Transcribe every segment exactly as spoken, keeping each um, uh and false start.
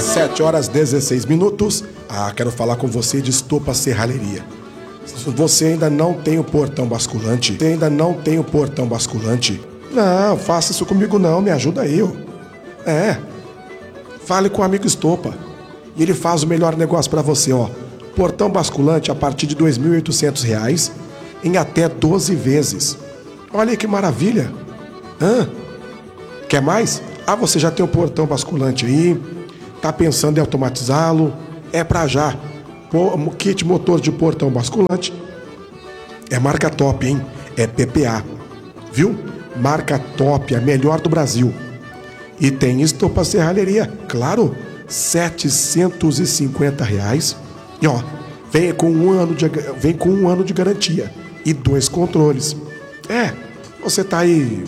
sete horas e dezesseis minutos. Ah, quero falar com você de Estopa Serralheria. Você ainda não tem o portão basculante? Você ainda não tem o portão basculante? Não, faça isso comigo não, me ajuda eu. É, fale com o amigo Estopa. E ele faz o melhor negócio pra você, ó. Portão basculante a partir de dois mil e oitocentos reais em até doze vezes. Olha aí que maravilha. Hã? Quer mais? Ah, você já tem o portão basculante aí, tá pensando em automatizá-lo? É pra já. O kit motor de portão basculante é marca top, hein? É P P A, viu? Marca top, a melhor do Brasil. E tem Estopa Serralheria, claro, setecentos e cinquenta reais. E ó, vem com um ano de, vem com um ano de garantia e dois controles. É, você tá aí...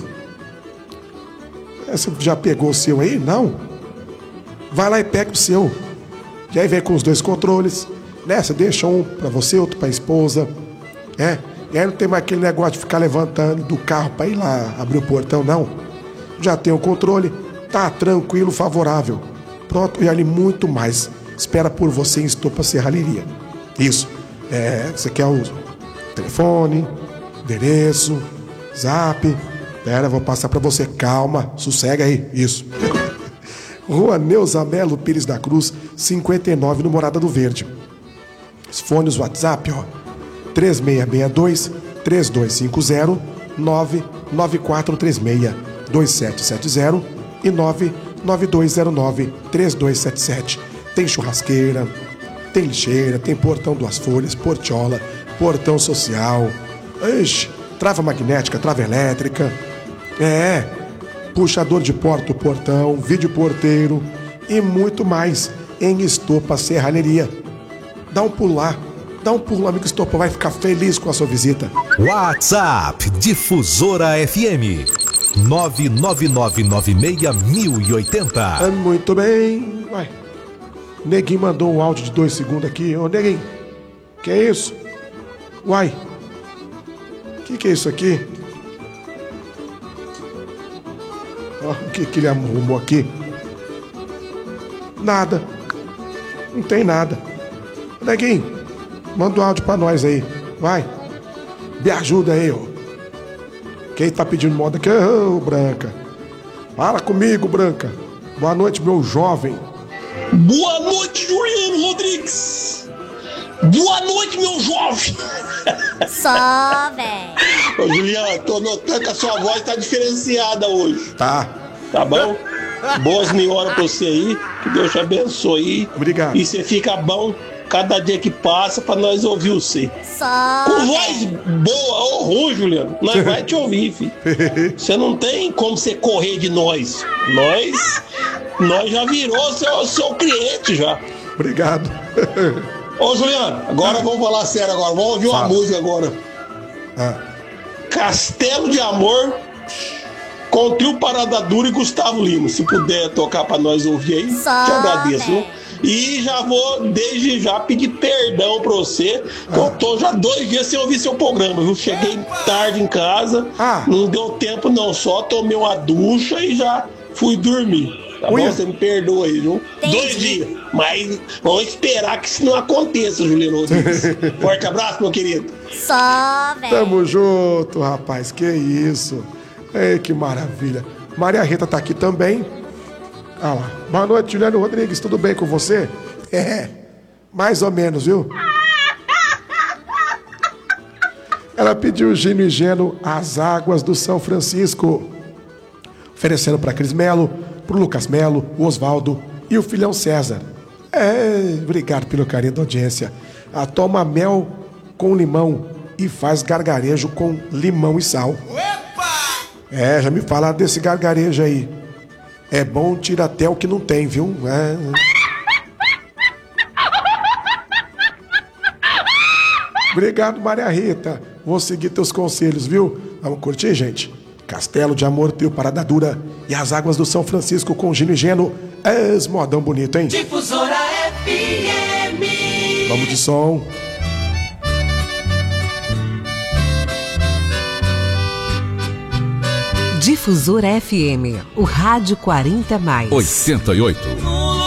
Você já pegou o seu aí? Não? Vai lá e pega o seu. E aí vem com os dois controles, né? Você deixa um pra você, outro pra esposa. É, e aí não tem mais aquele negócio de ficar levantando do carro pra ir lá abrir o portão, não. Já tem o controle, tá tranquilo, favorável. Pronto, e ali muito mais espera por você em Estopa Serralheria. Isso, é, você quer o telefone, endereço, zap. Pera, vou passar pra você, calma, sossega aí, isso. Rua Neuza Melo Pires da Cruz, cinquenta e nove, no Morada do Verde. Os fones WhatsApp, ó, três seis seis dois, três dois cinco zero, nove nove quatro três seis, dois sete sete zero e nove nove dois zero nove, três dois sete sete. Tem churrasqueira, tem lixeira, tem portão duas folhas, portiola, portão social, ixi, trava magnética, trava elétrica, é, puxador de porta do portão, vídeo porteiro e muito mais em Estopa Serralheria. Dá um pulo lá, dá um pulo, amigo Estopa, vai ficar feliz com a sua visita. WhatsApp Difusora F M nove nove nove nove seis mil e oitenta. Ah, muito bem. Uai, Neguinho mandou um áudio de dois segundos aqui. Ô, Neguinho, que é isso? Uai, que que é isso aqui? Ó, o que que ele arrumou aqui? Nada. Não tem nada. Neguinho, manda um áudio pra nós aí. Vai. Me ajuda aí, ó. Quem tá pedindo moda aqui? Ô, Branca. Fala comigo, Branca. Boa noite, meu jovem. Boa noite, Juliano Rodrigues. Boa noite, meu jovem. Só, velho. Ô, Juliano, tô notando que a sua voz tá diferenciada hoje. Tá. Tá bom? Boas mil horas pra você aí. Que Deus te abençoe. Obrigado. E você fica bom cada dia que passa pra nós ouvir você. Só. Com voz boa ou ruim, Juliano, nós vai te ouvir, filho. Você não tem como você correr de nós. Nós, nós já virou seu, seu cliente já. Obrigado. Ô, Juliano, agora vamos falar sério agora. Vamos ouvir uma Fala. música agora. Ah. Castelo de Amor com Trio Parada Dura e Gustavo Lima. Se puder tocar pra nós ouvir aí, Só, te agradeço. né? Viu? E já vou, desde já, pedir perdão pra você, que eu tô já dois dias sem ouvir seu programa, viu? Cheguei tarde em casa, Ah. não deu tempo não, só tomei uma ducha e já fui dormir. Tá Ui. bom? Você me perdoa aí, viu? Entendi. Dois dias. Mas vamos esperar que isso não aconteça, Juliano Rodrigues. Forte abraço, meu querido. Só, velho. Tamo junto, rapaz. Que isso. Ei, que maravilha. Maria Rita tá aqui também. Ah lá. Boa noite, Juliano Rodrigues. Tudo bem com você? É, mais ou menos, viu? Ela pediu Gino e Geno, As Águas do São Francisco. Oferecendo pra Cris Melo, pro Lucas Melo, o Osvaldo e o filhão César. É, obrigado pelo carinho da audiência. Ah, toma mel com limão e faz gargarejo com limão e sal. É, já me falaram desse gargarejo aí. É bom, tira até o que não tem, viu? É. Obrigado, Maria Rita. Vou seguir teus conselhos, viu? Vamos curtir, gente? Castelo de Amor, Trio Parada Dura e As Águas do São Francisco com Gino e Geno. É modão bonito, hein? Difusora F M. Vamos de som. Difusora F M, o rádio quarenta mais. oitenta e oito.